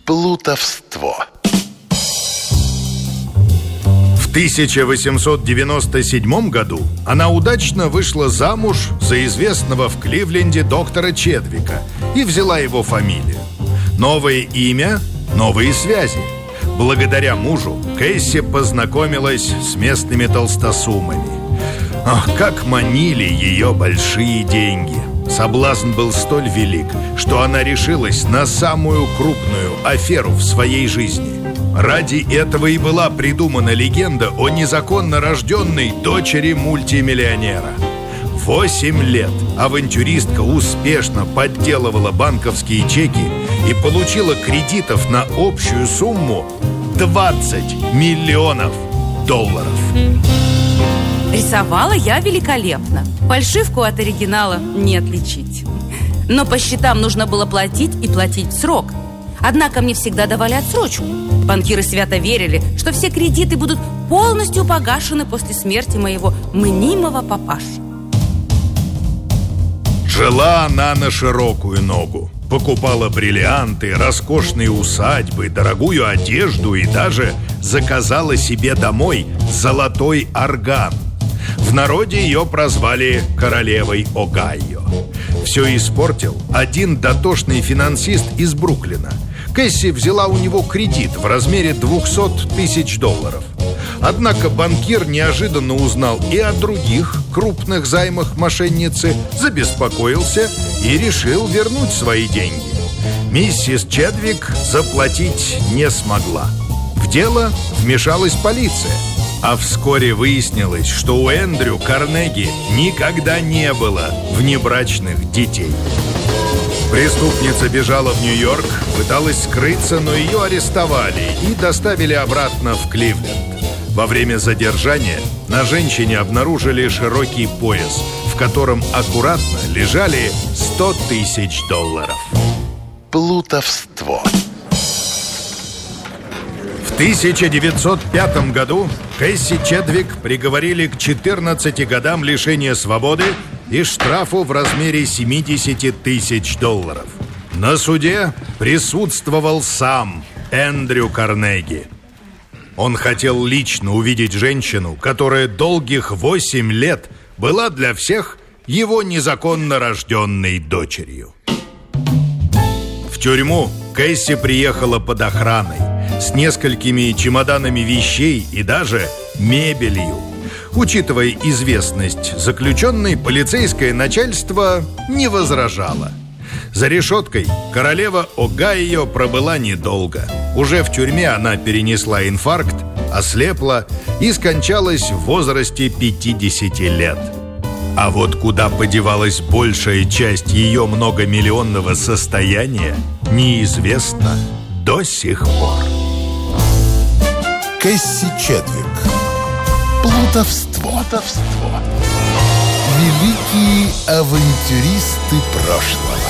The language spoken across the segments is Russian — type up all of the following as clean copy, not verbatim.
Плутовство. В 1897 году она удачно вышла замуж за известного в Кливленде доктора Чедвика и взяла его фамилию. Новое имя, новые связи. Благодаря мужу Кэсси познакомилась с местными толстосумами. Ах, как манили ее большие деньги! Соблазн был столь велик, что она решилась на самую крупную аферу в своей жизни. Ради этого и была придумана легенда о незаконно рожденной дочери мультимиллионера. 8 лет авантюристка успешно подделывала банковские чеки и получила кредитов на общую сумму $20 миллионов. Рисовала я великолепно. Фальшивку от оригинала не отличить. Но по счетам нужно было платить и платить в срок. Однако мне всегда давали отсрочку. Банкиры свято верили, что все кредиты будут полностью погашены после смерти моего мнимого папаши. Жила она на широкую ногу. Покупала бриллианты, роскошные усадьбы, дорогую одежду и даже заказала себе домой золотой орган. В народе ее прозвали королевой Огайо. Все испортил один дотошный финансист из Бруклина. Кэсси взяла у него кредит в размере $200 тысяч. Однако банкир неожиданно узнал и о других крупных займах мошенницы, забеспокоился и решил вернуть свои деньги. Миссис Чедвик заплатить не смогла. В дело вмешалась полиция. А вскоре выяснилось, что у Эндрю Карнеги никогда не было внебрачных детей. Преступница бежала в Нью-Йорк, пыталась скрыться, но ее арестовали и доставили обратно в Кливленд. Во время задержания на женщине обнаружили широкий пояс, в котором аккуратно лежали $100 тысяч. Плутовство. В 1905 году Кэсси Чедвик приговорили к 14 годам лишения свободы и штрафу в размере $70 тысяч. На суде присутствовал сам Эндрю Карнеги. Он хотел лично увидеть женщину, которая долгих 8 лет была для всех его незаконно рожденной дочерью. В тюрьму Кэсси приехала под охраной с несколькими чемоданами вещей и даже мебелью. Учитывая известность заключенной, полицейское начальство не возражало. За решеткой королева Огайо пробыла недолго. Уже в тюрьме она перенесла инфаркт, ослепла и скончалась в возрасте 50 лет. А вот куда подевалась большая часть ее многомиллионного состояния, неизвестно до сих пор. Кэсси Чедвик. Плутовство. Великие авантюристы прошлого.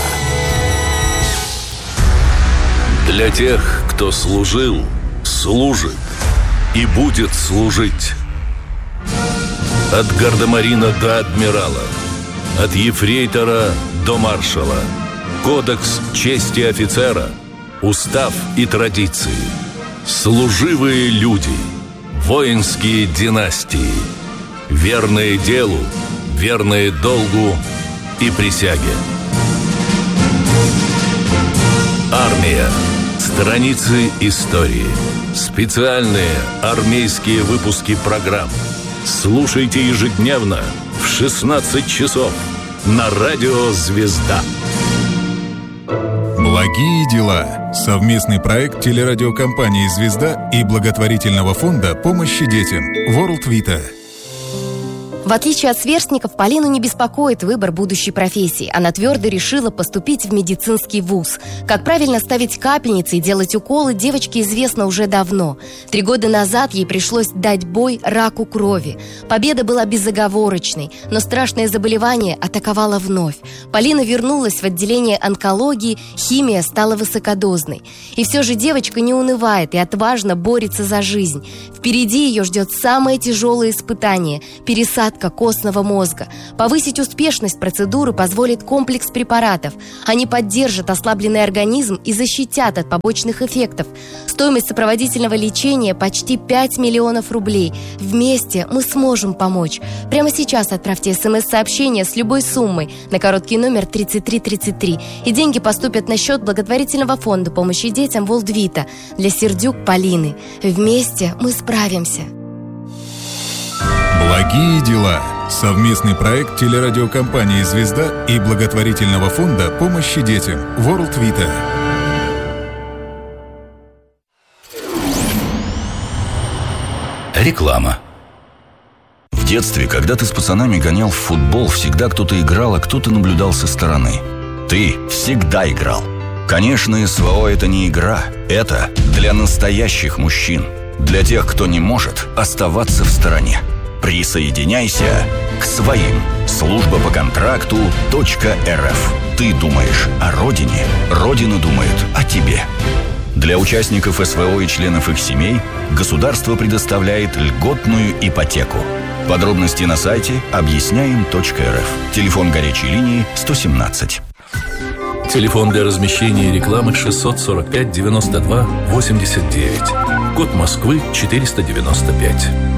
Для тех, кто служил, служит и будет служить. От гардемарина до адмирала, от ефрейтора до маршала. Кодекс чести офицера, устав и традиции. Служивые люди, воинские династии, верные делу, верные долгу и присяге. Армия. Страницы истории. Специальные армейские выпуски программ. Слушайте ежедневно в 16 часов на радио «Звезда». Благие дела. Совместный проект телерадиокомпании «Звезда» и благотворительного фонда помощи детям World Vita. В отличие от сверстников, Полину не беспокоит выбор будущей профессии. Она твердо решила поступить в медицинский вуз. Как правильно ставить капельницы и делать уколы, девочке известно уже давно. 3 года назад ей пришлось дать бой раку крови. Победа была безоговорочной, но страшное заболевание атаковало вновь. Полина вернулась в отделение онкологии, химия стала высокодозной. И все же девочка не унывает и отважно борется за жизнь. Впереди ее ждет самое тяжелое испытание – пересадка клетка костного мозга. Повысить успешность процедуры позволит комплекс препаратов. Они поддержат ослабленный организм и защитят от побочных эффектов. Стоимость сопроводительного лечения почти 5 миллионов рублей. Вместе мы сможем помочь. Прямо сейчас отправьте СМС-сообщение с любой суммой на короткий номер 3333, и деньги поступят на счет благотворительного фонда помощи детям World Vita для Сердюк Полины. Вместе мы справимся. Благие дела. Совместный проект телерадиокомпании «Звезда» и благотворительного фонда помощи детям World Vita. Реклама. В детстве, когда ты с пацанами гонял в футбол, всегда кто-то играл, а кто-то наблюдал со стороны. Ты всегда играл. Конечно, СВО – это не игра. Это для настоящих мужчин. Для тех, кто не может оставаться в стороне. Присоединяйся к своим. Служба по контракту .рф. Ты думаешь о родине, Родина думает о тебе. Для участников СВО и членов их семей государство предоставляет льготную ипотеку. Подробности на сайте объясняем.рф. Телефон горячей линии 117. Телефон для размещения рекламы 645 92 89. Код Москвы 495.